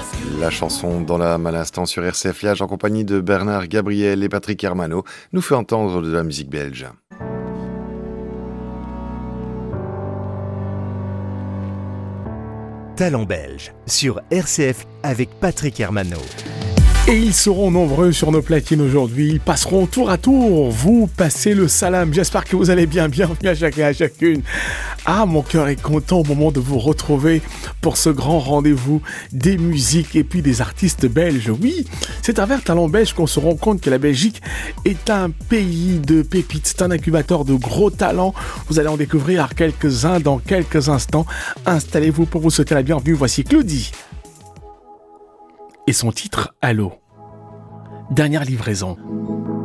La chanson dans l'âme à l'instant sur RCF Liage en compagnie de Bernard Gabriel et Patrick Hermano nous fait entendre de la musique belge. Talent belge sur RCF avec Patrick Hermano. Et ils seront nombreux sur nos platines aujourd'hui. Ils passeront tour à tour. Vous passez le salam. J'espère que vous allez bien. Bienvenue à chacun et à chacune. Ah, mon cœur est content au moment de vous retrouver pour ce grand rendez-vous des musiques et puis des artistes belges. Oui, c'est à travers Talent belge qu'on se rend compte que la Belgique est un pays de pépites. C'est un incubateur de gros talents. Vous allez en découvrir quelques-uns dans quelques instants. Installez-vous pour vous souhaiter la bienvenue. Voici Claudie et son titre Allô. Dernière livraison.